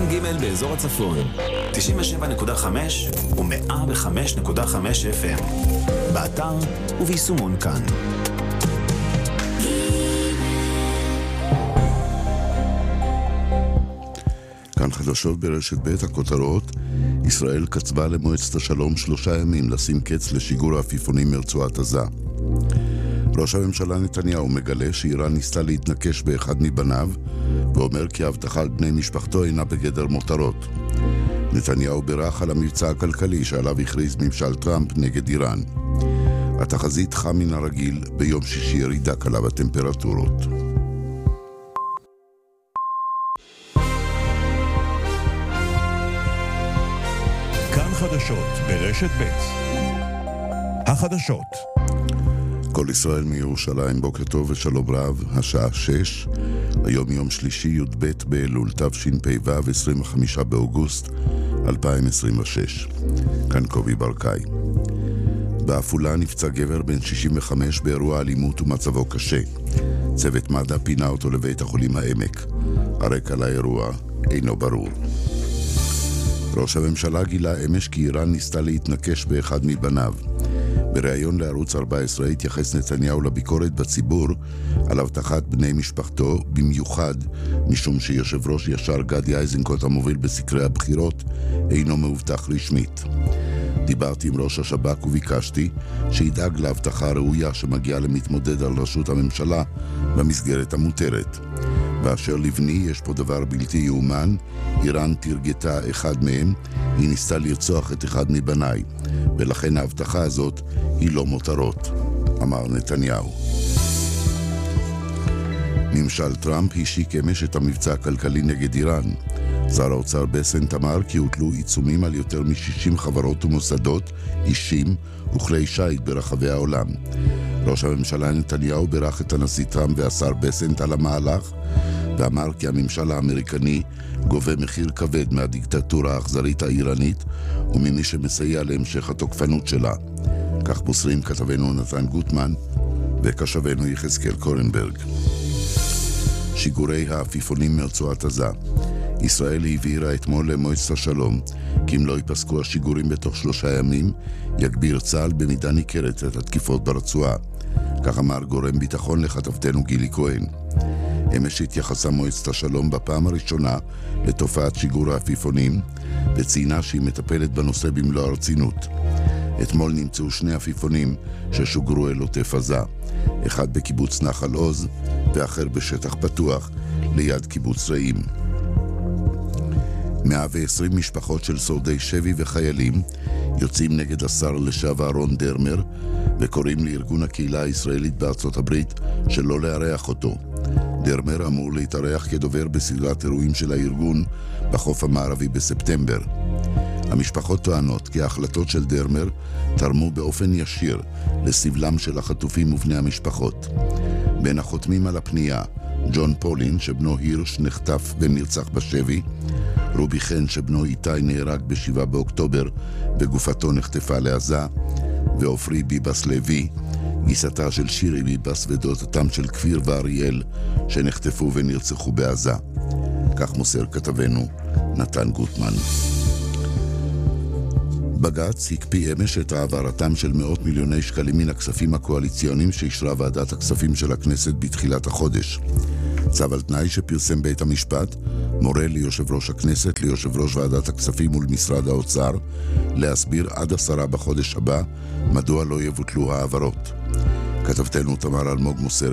רדיו ג' באזור הצפון, 97.5 ו-105.5 FM. באתר וביישומון כאן. כאן חדשות ברשת ב' הכותרות. ישראל קצבה למועצת השלום 3 ימים לשים קץ לשיגור העפיפונים מרצועת עזה. ראש הממשלה נתניהו מגלה שאיראן ניסתה להתנקש באחד מבניו, ואומר כי ההבטחה על בני משפחתו אינה בגדר מותרות. נתניהו בירך על המבצע הכלכלי שעליו הכריז ממשל טראמפ נגד איראן. התחזית חם מן הרגיל, ביום שישי ירידה קלה בטמפרטורות. כאן חדשות ברשת ב'. החדשות. כל ישראל מירושלים, בוקר טוב ושלום רב, השעה 6, היום יום שלישי י"ב באלול תשפ"ו, 25 באוגוסט 2026. כאן קובי ברקאי. בעפולה נפצע גבר בן 65 באירוע אלימות ומצבו קשה. צוות מד"א פינה אותו לבית החולים העמק. הרקע לאירוע אינו ברור. ראש הממשלה גילה אמש כי איראן ניסתה להתנקש באחד מבניו. בריאיון לערוץ 14 התייחס נתניהו לביקורת בציבור על הבטחת בני משפחתו, במיוחד משום שיושב ראש ישר גדי איזנקוט המוביל בסקרי הבחירות אינו מאובטח רשמית. דיברתי עם ראש השב"כ וביקשתי שידאג להבטחה הראויה שמגיעה למתמודד על ראשות הממשלה במסגרת המותרת. באשר לבני יש פה דבר בלתי יאומן, איראן תרגתה אחד מהם, היא ניסתה לרצוח את אחד מבניי, ולכן ההבטחה הזאת היא לא מותרות, אמר נתניהו. ממשל טראמפ השיק אמש את המבצע הכלכלי נגד איראן. שר האוצר בסנט אמר כי הוטלו עיצומים על יותר מ-60 חברות ומוסדות, אישים וכלי שיט ברחבי העולם. ראש הממשלה נתניהו בירך את הנשיא טראמפ והשר בסנט על המהלך, ואמר כי הממשל האמריקני גובה מחיר כבד מהדיקטטורה האכזרית האיראנית וממי שמסייע להמשך התוקפנות שלה. כך מוסרים כתבנו נתן גוטמן וכשבנו יחזקאל קורנברג. שיגורי העפיפונים מרצועת עזה. ישראל הבהירה אתמול למועצת השלום כי אם לא ייפסקו השיגורים בתוך 3 ימים, יגביר צה"ל במידה ניכרת את התקיפות ברצועה. כך אמר גורם ביטחון לכתבתנו גילי כהן. אמש התייחסה מועצת השלום בפעם הראשונה לתופעת שיגור העפיפונים, וציינה שהיא מטפלת בנושא במלוא הרצינות. אתמול נמצאו 2 עפיפונים ששוגרו אל עוטף עזה, אחד בקיבוץ נחל עוז ואחר בשטח פתוח ליד קיבוץ רעים. 120 משפחות של שורדי שבי וחיילים יוצאים נגד השר לשעבר רון דרמר וקוראים לארגון הקהילה הישראלית בארצות הברית שלא לארח אותו. דרמר אמור להתארח כדובר בסדרת אירועים של הארגון בחוף המערבי בספטמבר. המשפחות טוענות כי ההחלטות של דרמר תרמו באופן ישיר לסבלם של החטופים ובני המשפחות. בין החותמים על הפנייה, ג'ון פולין שבנו הירש נחטף ונרצח בשבי, רובי חן שבנו איתי נהרג ב7 באוקטובר וגופתו נחטפה לעזה, ואופרי ביבס לוי, גיסתה של שירי ביבס ודודתם של כפיר ואריאל שנחטפו ונרצחו בעזה. כך מוסר כתבנו נתן גוטמן. בג"ץ הקפיא אמש את העברתם של מאות מיליוני שקלים מן הכספים הקואליציוניים שאישרה ועדת הכספים של הכנסת בתחילת החודש. צו על תנאי שפרסם בית המשפט מורה ליושב ראש הכנסת, ליושב ראש ועדת הכספים ולמשרד האוצר להסביר עד 10 בחודש הבא מדוע לא יבוטלו העברות. כתבתנו תמר אלמוג מוסרת